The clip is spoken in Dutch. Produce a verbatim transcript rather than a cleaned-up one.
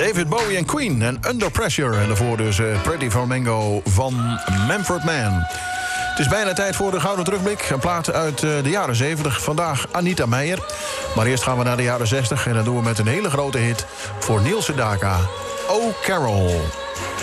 David Bowie en Queen en Under Pressure. En daarvoor dus uh, Pretty Flamingo van Manfred Mann. Het is bijna tijd voor de Gouden Terugblik. Een plaat uit uh, de jaren zeventig. Vandaag Anita Meijer. Maar eerst gaan we naar de jaren zestig. En dat doen we met een hele grote hit voor Neil Sedaka. Oh Carol.